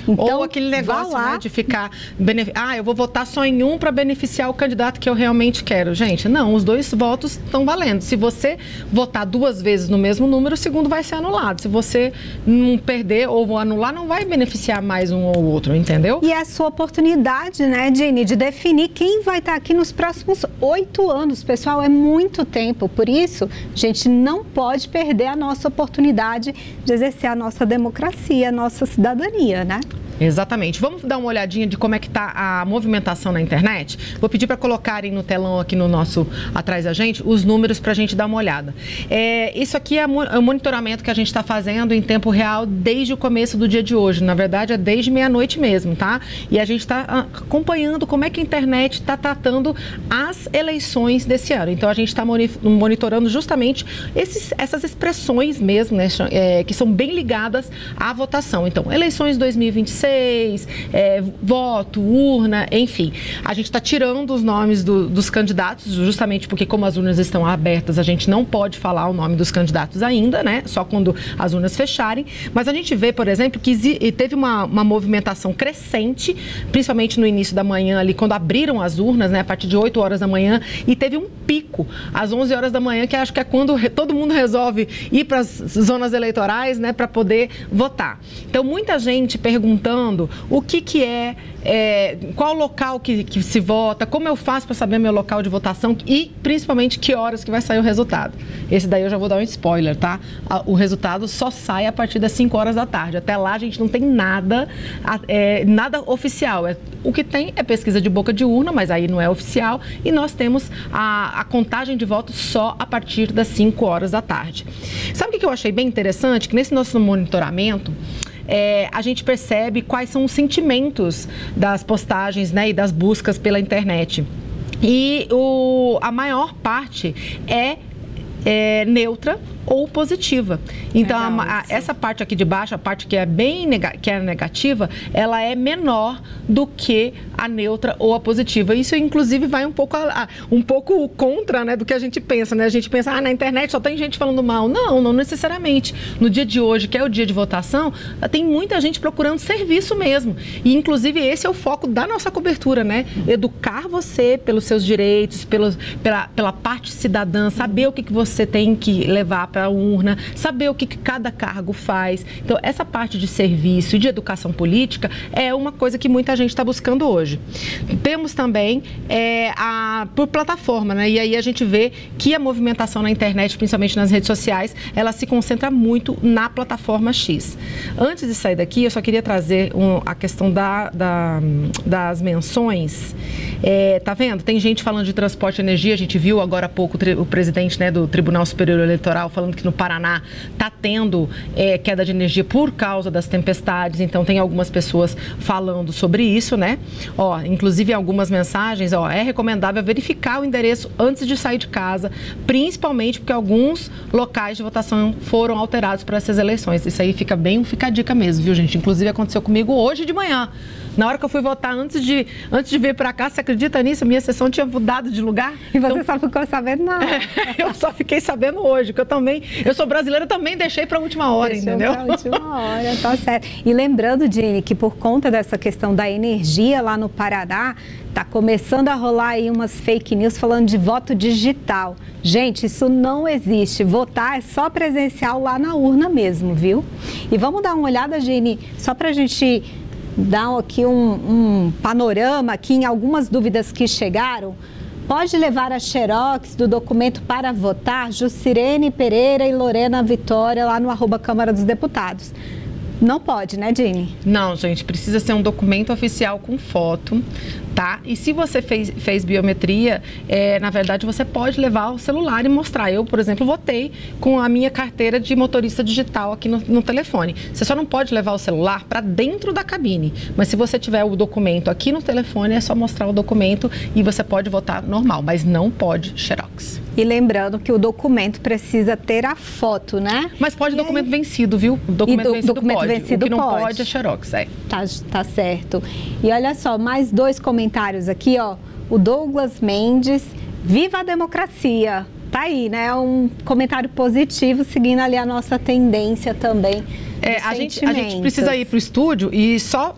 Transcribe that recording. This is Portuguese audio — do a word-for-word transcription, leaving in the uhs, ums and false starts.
Então, ou aquele negócio, né, de ficar... Benef... Ah, eu vou votar só em um para beneficiar o candidato que eu realmente quero. Gente, não, os dois votos estão valendo. Se você votar duas vezes no mesmo número, o segundo vai ser anulado. Se você não perder ou anular, não vai beneficiar mais um ou outro, entendeu? E é a sua oportunidade, né, Jenny, de definir quem vai estar aqui nos próximos oito anos. Pessoal, é muito tempo. Por isso, a gente não pode perder a nossa oportunidade de exercer a nossa democracia, a nossa cidadania, né? Exatamente. Vamos dar uma olhadinha de como é que está a movimentação na internet? Vou pedir para colocarem no telão aqui no nosso, atrás da gente, os números para a gente dar uma olhada. É, isso aqui é o monitoramento que a gente está fazendo em tempo real desde o começo do dia de hoje. Na verdade, é desde meia-noite mesmo, tá? E a gente está acompanhando como é que a internet está tratando as eleições desse ano. Então, a gente está monitorando justamente esses, essas expressões mesmo, né, é, que são bem ligadas à votação. Então, eleições dois mil e vinte e seis, É, voto, urna, enfim. A gente está tirando os nomes do, dos candidatos, justamente porque como as urnas estão abertas, a gente não pode falar o nome dos candidatos ainda, né? Só quando as urnas fecharem. Mas a gente vê, por exemplo, que teve uma, uma movimentação crescente, principalmente no início da manhã ali, quando abriram as urnas, né? A partir de oito horas da manhã, e teve um pico às onze horas da manhã, que acho que é quando todo mundo resolve ir para as zonas eleitorais, né? Para poder votar. Então, muita gente perguntando o que que é, é qual local que, que se vota, como eu faço para saber meu local de votação e principalmente que horas que vai sair o resultado. Esse daí eu já vou dar um spoiler, tá? O resultado só sai a partir das cinco horas da tarde. Até lá a gente não tem nada, é, nada oficial. É, o que tem é pesquisa de boca de urna, mas aí não é oficial, e nós temos a, a contagem de votos só a partir das cinco horas da tarde. Sabe o que eu achei bem interessante? Que nesse nosso monitoramento, É, a gente percebe quais são os sentimentos das postagens, né, e das buscas pela internet. E o, a maior parte é, é neutra ou positiva. Então, Legal, a, a, essa parte aqui de baixo, a parte que é bem nega, que é negativa, ela é menor do que a neutra ou a positiva. Isso, inclusive, vai um pouco, a, a, um pouco contra, né, do que a gente pensa, né? A gente pensa, ah, na internet só tem gente falando mal. Não, não necessariamente. No dia de hoje, que é o dia de votação, tem muita gente procurando serviço mesmo. E, inclusive, esse é o foco da nossa cobertura, né? Educar você pelos seus direitos, pelos, pela, pela parte cidadã, saber o que, que você tem que levar para a urna, saber o que, que cada cargo faz. Então, essa parte de serviço e de educação política é uma coisa que muita gente está buscando hoje. Temos também é, a, por plataforma, né? E aí a gente vê que a movimentação na internet, principalmente nas redes sociais, ela se concentra muito na plataforma X. Antes de sair daqui, eu só queria trazer um, a questão da, da, das menções. É, tá vendo? Tem gente falando de transporte e energia, a gente viu agora há pouco o, o presidente, né, do Tribunal Superior Eleitoral falando que no Paraná está tendo é, queda de energia por causa das tempestades, então tem algumas pessoas falando sobre isso, né? Ó, inclusive algumas mensagens, ó, é recomendável verificar o endereço antes de sair de casa, principalmente porque alguns locais de votação foram alterados para essas eleições. Isso aí fica bem, fica a dica mesmo, viu, gente? Inclusive aconteceu comigo hoje de manhã. Na hora que eu fui votar, antes de, antes de vir para cá, você acredita nisso? Minha sessão tinha mudado de lugar. E você então, só ficou sabendo não? É, eu só fiquei sabendo hoje, que eu também, eu sou brasileira, também deixei para a última hora, Deixou entendeu? para a última hora, tá certo. E lembrando, Jenny, que por conta dessa questão da energia lá no Paraná, tá começando a rolar aí umas fake news falando de voto digital. Gente, isso não existe. Votar é só presencial lá na urna mesmo, viu? E vamos dar uma olhada, Jenny, só para a gente dar aqui um, um panorama aqui em algumas dúvidas que chegaram. Pode levar a xerox do documento para votar? Jucirene Pereira e Lorena Vitória lá no arroba Câmara dos Deputados. Não pode, né, Jenny? Não, gente, precisa ser um documento oficial com foto, tá? E se você fez, fez biometria, é, na verdade, você pode levar o celular e mostrar. Eu, por exemplo, votei com a minha carteira de motorista digital aqui no, no telefone. Você só não pode levar o celular para dentro da cabine, mas se você tiver o documento aqui no telefone, é só mostrar o documento e você pode votar normal, mas não pode xerox. E lembrando que o documento precisa ter a foto, né? Mas pode e documento aí? vencido, viu? Documento do, vencido documento pode. Vencido o que não pode. pode é xerox, é. Tá, tá certo. E olha só, mais dois comentários aqui, ó. O Douglas Mendes, viva a democracia. Tá aí, né? Um comentário positivo, seguindo ali a nossa tendência também. É, a gente, a gente precisa ir para o estúdio e só